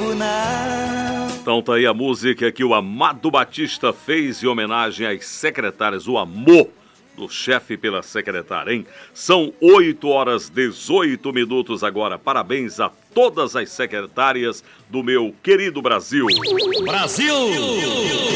nego não. Então tá aí a música que o Amado Batista fez em homenagem às secretárias, o amor do chefe pela secretária, hein? São 8h18 agora. Parabéns a todas as secretárias do meu querido Brasil. Brasil!